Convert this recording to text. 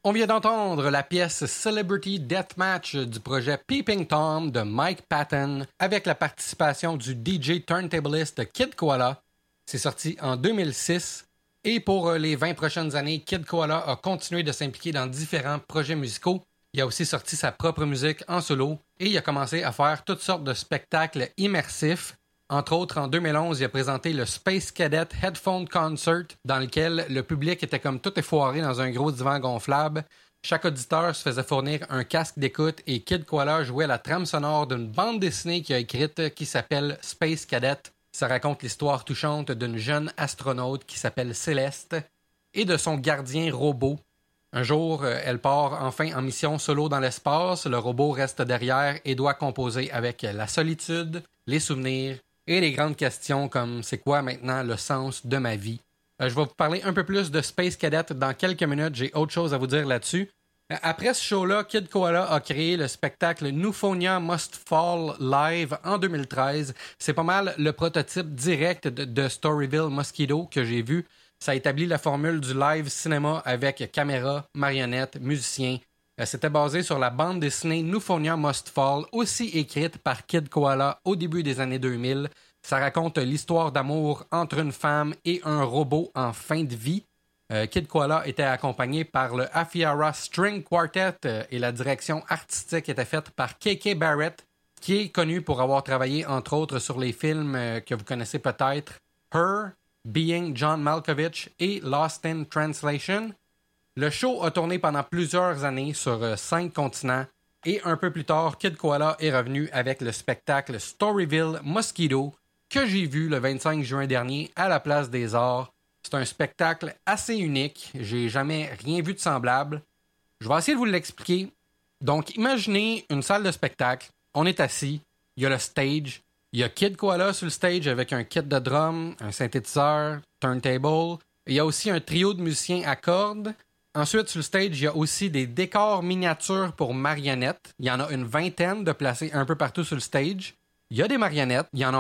On vient d'entendre la pièce Celebrity Deathmatch du projet Peeping Tom de Mike Patton avec la participation du DJ turntablist Kid Koala. C'est sorti en 2006 et pour les 20 prochaines années, Kid Koala a continué de s'impliquer dans différents projets musicaux. Il a aussi sorti sa propre musique en solo et il a commencé à faire toutes sortes de spectacles immersifs. Entre autres, en 2011, il a présenté le Space Cadet Headphone Concert, dans lequel le public était comme tout effoiré dans un gros divan gonflable. Chaque auditeur se faisait fournir un casque d'écoute et Kid Koala jouait la trame sonore d'une bande dessinée qu'il a écrite qui s'appelle Space Cadet. Ça raconte l'histoire touchante d'une jeune astronaute qui s'appelle Céleste et de son gardien robot. Un jour, elle part enfin en mission solo dans l'espace. Le robot reste derrière et doit composer avec la solitude, les souvenirs et les grandes questions comme c'est quoi maintenant le sens de ma vie. Je vais vous parler un peu plus de Space Cadet dans quelques minutes. J'ai autre chose à vous dire là-dessus. Après ce show-là, Kid Koala a créé le spectacle Newphonia Must Fall live en 2013. C'est pas mal le prototype direct de Storyville Mosquito que j'ai vu. Ça établit la formule du live cinéma avec caméra, marionnette, musiciens. C'était basé sur la bande dessinée Newphonia Must Fall, aussi écrite par Kid Koala au début des années 2000. Ça raconte l'histoire d'amour entre une femme et un robot en fin de vie. Kid Koala était accompagné par le Afiara String Quartet et la direction artistique était faite par KK Barrett, qui est connu pour avoir travaillé entre autres sur les films que vous connaissez peut-être Her, Being John Malkovich et Lost in Translation. Le show a tourné pendant plusieurs années sur 5 continents et un peu plus tard, Kid Koala est revenu avec le spectacle Storyville Mosquito que j'ai vu le 25 juin dernier à la Place des Arts. C'est un spectacle assez unique, j'ai jamais rien vu de semblable. Je vais essayer de vous l'expliquer. Donc, imaginez une salle de spectacle, on est assis, il y a le stage, il y a Kid Koala sur le stage avec un kit de drum, un synthétiseur, turntable. Il y a aussi un trio de musiciens à cordes. Ensuite, sur le stage, il y a aussi des décors miniatures pour marionnettes. Il y en a une vingtaine de placés un peu partout sur le stage. Il y a des marionnettes. Il y en a